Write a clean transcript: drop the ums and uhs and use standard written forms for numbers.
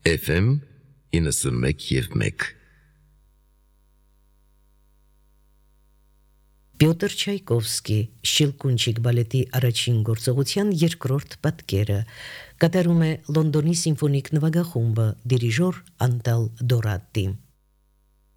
FM 91.1 Պյոտր Չայկովսկի Շիլկունչիկ բալետի առաջին գործողության երկրորդ պատկերը կատարում է Լոնդոնի սիմֆոնիկ նվագախումբը դիրիժոր Անտալ Դորատի